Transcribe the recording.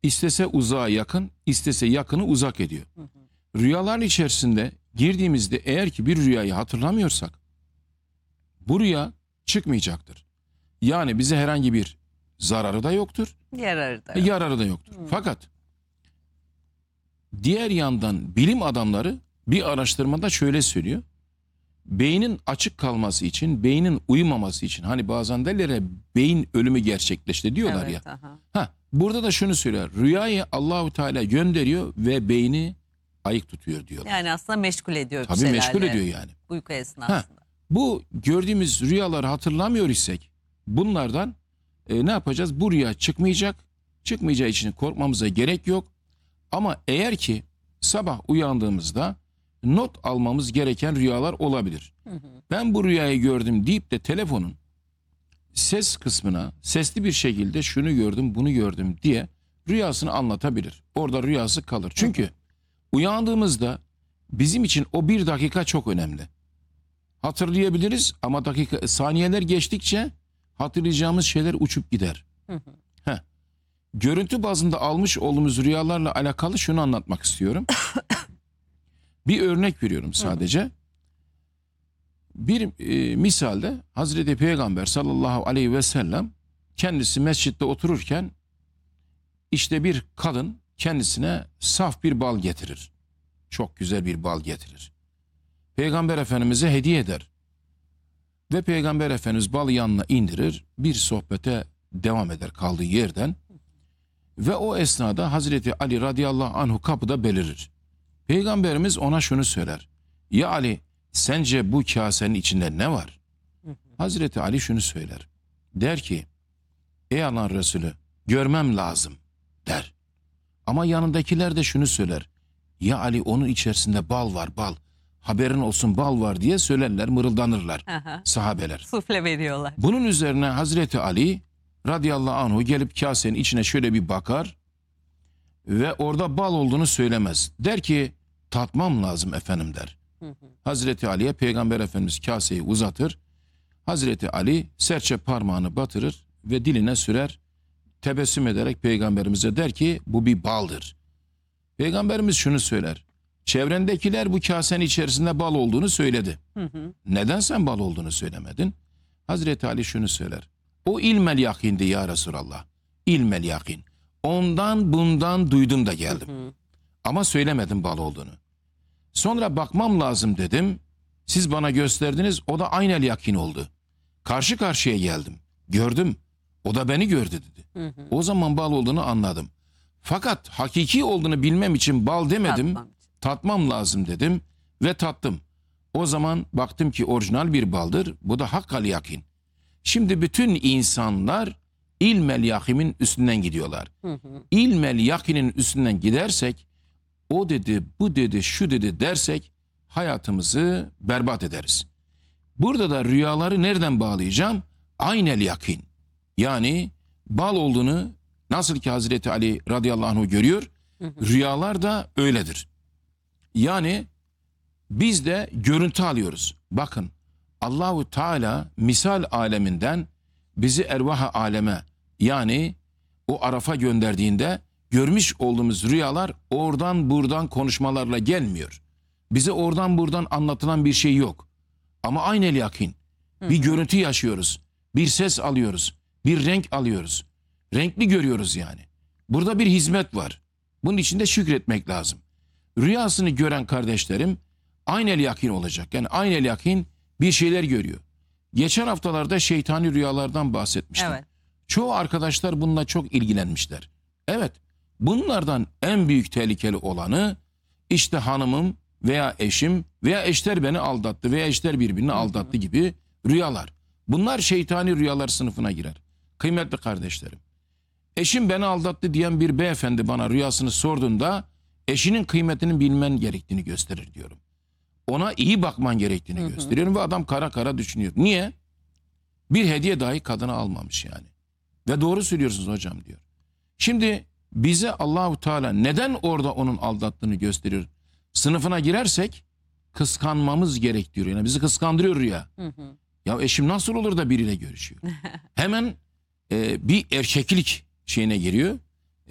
İstese uzağa yakın, istese yakını uzak ediyor. Rüyaların içerisinde girdiğimizde eğer ki bir rüyayı hatırlamıyorsak bu rüya çıkmayacaktır. Yani bize herhangi bir zararı da yoktur. Yararı da yoktur. Fakat diğer yandan bilim adamları bir araştırmada şöyle söylüyor. Beynin açık kalması için, beynin uyumaması için, hani bazen derler ya beyin ölümü gerçekleşti diyorlar ya. Burada da şunu söylüyor. Rüyayı Allahu Teala gönderiyor ve beyni ayık tutuyor diyorlar. Yani aslında meşgul ediyor. Tabii meşgul ediyor yani. Uyku esnasında. Bu gördüğümüz rüyaları hatırlamıyor isek bunlardan ne yapacağız? Bu rüya çıkmayacak. Çıkmayacağı için korkmamıza gerek yok. Ama eğer ki sabah uyandığımızda not almamız gereken rüyalar olabilir. Ben bu rüyayı gördüm deyip de telefonun ses kısmına sesli bir şekilde şunu gördüm bunu gördüm diye rüyasını anlatabilir. Orada rüyası kalır. Çünkü uyandığımızda bizim için o bir dakika çok önemli. Hatırlayabiliriz ama saniyeler geçtikçe hatırlayacağımız şeyler uçup gider. Görüntü bazında almış olduğumuz rüyalarla alakalı şunu anlatmak istiyorum. Bir örnek veriyorum sadece. Bir misalde Hazreti Peygamber sallallahu aleyhi ve sellem kendisi mescitte otururken işte bir kadın kendisine saf bir bal getirir. Çok güzel bir bal getirir. Peygamber Efendimiz'e hediye eder. Ve Peygamber Efendimiz balı yanına indirir, bir sohbete devam eder kaldığı yerden. Ve o esnada Hazreti Ali radıyallahu anhu kapıda belirir. Peygamberimiz ona şunu söyler. Ya Ali, sence bu kasenin içinde ne var? Hazreti Ali şunu söyler. Der ki, ey Allah'ın Resulü, görmem lazım der. Ama yanındakiler de şunu söyler. Ya Ali, onun içerisinde bal var, bal. Haberin olsun, bal var diye söylerler, mırıldanırlar sahabeler. Sufle veriyorlar. Bunun üzerine Hazreti Ali radıyallahu anhu gelip kasenin içine şöyle bir bakar ve orada bal olduğunu söylemez. Der ki, tatmam lazım efendim der. Hazreti Ali'ye Peygamber Efendimiz kaseyi uzatır. Hazreti Ali serçe parmağını batırır ve diline sürer. Tebessüm ederek Peygamberimize der ki, bu bir baldır. Peygamberimiz şunu söyler. Çevrendekiler bu kasenin içerisinde bal olduğunu söyledi. Neden sen bal olduğunu söylemedin? Hazreti Ali şunu söyler. O ilmel yakindi ya Resulallah. İlmel yakin. Ondan bundan duydum da geldim. Ama söylemedim bal olduğunu. Sonra bakmam lazım dedim. Siz bana gösterdiniz, o da aynel yakin oldu. Karşı karşıya geldim. Gördüm. O da beni gördü dedi. O zaman bal olduğunu anladım. Fakat hakiki olduğunu bilmem için bal demedim. Tatmam lazım dedim ve tattım. O zaman baktım ki orijinal bir baldır. Bu da hakkal yakin. Şimdi bütün insanlar ilmel yakimin üstünden gidiyorlar. İlmel yakinin üstünden gidersek, o dedi, bu dedi, şu dedi dersek hayatımızı berbat ederiz. Burada da rüyaları nereden bağlayacağım? Aynel yakin. Yani bal olduğunu nasıl ki Hazreti Ali radıyallahu anh görüyor, rüyalar da öyledir. Yani biz de görüntü alıyoruz. Bakın Allahu Teala misal aleminden bizi ervah-ı aleme yani o Araf'a gönderdiğinde görmüş olduğumuz rüyalar oradan buradan konuşmalarla gelmiyor. Bize oradan buradan anlatılan bir şey yok. Ama aynel yakin. Bir görüntü yaşıyoruz. Bir ses alıyoruz. Bir renk alıyoruz. Renkli görüyoruz yani. Burada bir hizmet var. Bunun için de şükretmek lazım. Rüyasını gören kardeşlerim aynel yakin olacak. Yani aynel yakin bir şeyler görüyor. Geçen haftalarda şeytani rüyalardan bahsetmiştim. Evet. Çoğu arkadaşlar bununla çok ilgilenmişler. Evet, bunlardan en büyük tehlikeli olanı işte hanımım veya eşim veya eşler beni aldattı veya eşler birbirini aldattı gibi rüyalar. Bunlar şeytani rüyalar sınıfına girer. Kıymetli kardeşlerim, eşim beni aldattı diyen bir beyefendi bana rüyasını sorduğunda eşinin kıymetini bilmen gerektiğini gösterir diyorum. Ona iyi bakman gerektiğini gösteriyorum ve adam kara kara düşünüyor. Niye? Bir hediye dahi kadına almamış yani. Ve doğru söylüyorsunuz hocam diyor. Şimdi bize Allahu Teala neden orada onun aldattığını gösteriyor? Sınıfına girersek kıskanmamız gerek diyor. Yani bizi kıskandırıyor rüya. Ya eşim nasıl olur da biriyle görüşüyor? Hemen bir erkeklik şeyine giriyor.